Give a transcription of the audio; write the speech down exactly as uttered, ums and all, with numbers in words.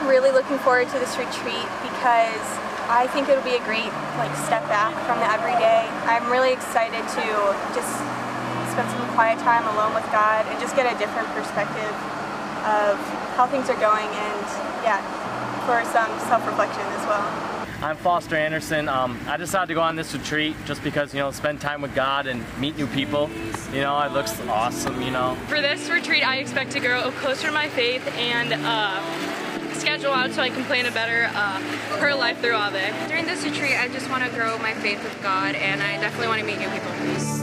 really looking forward to this retreat because I think it'll be a great like step back from the everyday. I'm really excited to just spend some quiet time alone with God and just get a different perspective of how things are going, and yeah, for some self-reflection as well. I'm Foster Anderson. Um, I decided to go on this retreat just because, you know, spend time with God and meet new people. You know, it looks awesome, you know. For this retreat, I expect to grow closer to my faith and uh, schedule out so I can plan a better uh, prayer life throughout it. During this retreat, I just want to grow my faith with God, and I definitely want to meet new people.